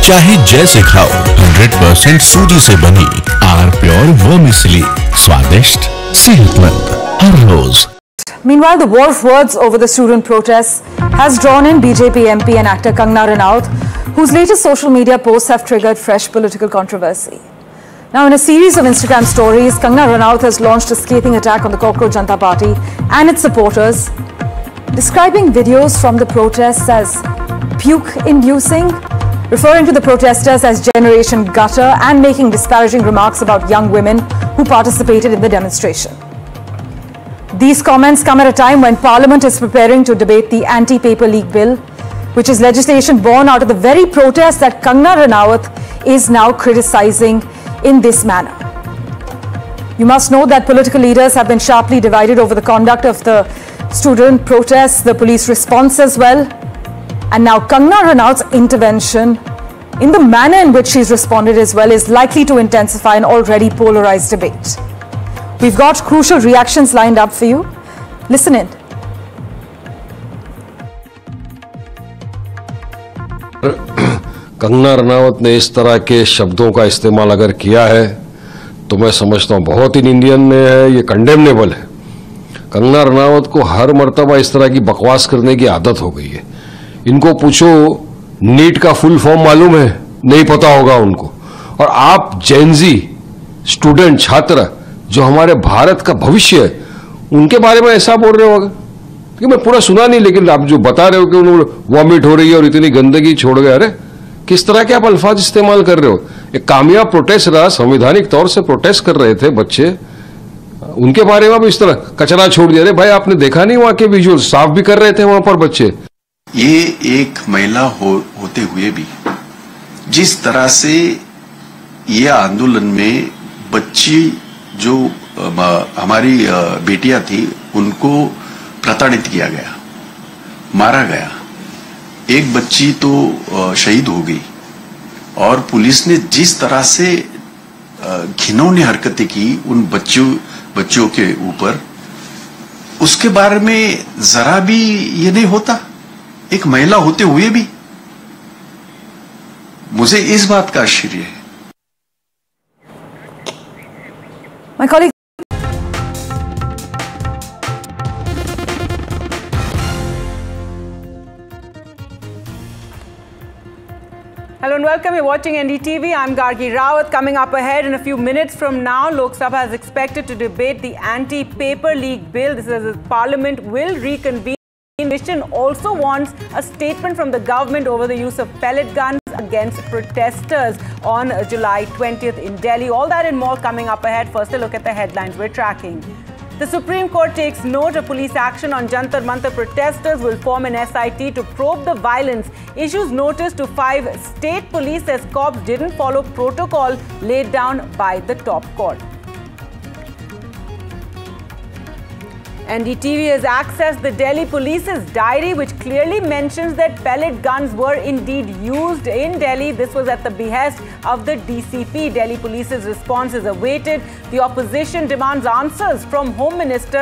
चाहे जैसे खाओ, 100% सूजी से बनी आर प्योर वर्मिसेली, स्वादिष्ट, सेहतमंद हर रोज। Meanwhile, the war of words over the student protests has drawn in BJP MP and actor Kangana Ranaut, whose latest social media posts have triggered fresh political controversy. Now, in a series of Instagram stories, Kangana Ranaut has launched a scathing attack on the Cockroach Janata Party and its supporters, describing videos from the protests as puke-inducing, referring to the protesters as Generation Gutter, and making disparaging remarks about young women who participated in the demonstration. These comments come at a time when Parliament is preparing to debate the anti-paper leak bill, which is legislation born out of the very protests that Kangana Ranaut is now criticizing in this manner. You must know that political leaders have been sharply divided over the conduct of the student protests, the police response as well, and now Kangana Ranaut's intervention in the manner in which she's responded as well is likely to intensify an already polarized debate. We've got crucial reactions lined up for you. Listen in. Kangana Ranaut ने इस तरह के शब्दों का इस्तेमाल अगर किया है तो मैं समझता हूं बहुत ही निंदनीय है, ये कंडेमनेबल है। कंगना रनावत को हर मर्तबा इस तरह की बकवास करने की आदत हो गई है। इनको पूछो नीट का फुल फॉर्म मालूम है? नहीं पता होगा उनको। और आप जेनजी स्टूडेंट छात्र जो हमारे भारत का भविष्य है, उनके बारे में ऐसा बोल रहे होगा कि मैं पूरा सुना नहीं, लेकिन आप जो बता रहे हो कि उन्होंने वॉमिट हो रही है और इतनी गंदगी छोड़ गए, अरे किस तरह के आप अल्फाज इस्तेमाल कर रहे हो? एक कामयाब प्रोटेस्ट रहा, संवैधानिक तौर से प्रोटेस्ट कर रहे थे बच्चे, उनके बारे में अब इस तरह कचरा छोड़ दिया। अरे भाई आपने देखा नहीं वहां के विजुअल, साफ भी कर रहे थे वहां पर बच्चे। ये एक महिला होते हुए भी जिस तरह से ये आंदोलन में बच्ची जो हमारी बेटियां थी उनको प्रताड़ित किया गया, मारा गया, एक बच्ची तो शहीद हो गई, और पुलिस ने जिस तरह से घिनौनी हरकतें की उन बच्चों के ऊपर, उसके बारे में जरा भी ये नहीं होता एक महिला होते हुए भी। मुझे इस बात का आश्चर्य है। My colleague. Hello and welcome. You're watching NDTV. I'm Gargi Rawat. Coming up ahead in a few minutes from now, Lok Sabha is expected to debate the anti-paper leak bill. This is as Parliament will reconvene. Mission also wants a statement from the government over the use of pellet guns against protesters on July 20th in Delhi. All that and more coming up ahead. First, a look at the headlines we're tracking. The Supreme Court takes note of police action on Jantar Mantar protesters, will form an SIT to probe the violence, issues notice to 5 state police as cops didn't follow protocol laid down by the top court. NDTV has accessed the Delhi police's diary, which clearly mentions that pellet guns were indeed used in Delhi. This was at the behest of the DCP. Delhi police's response is awaited. The opposition demands answers from Home Minister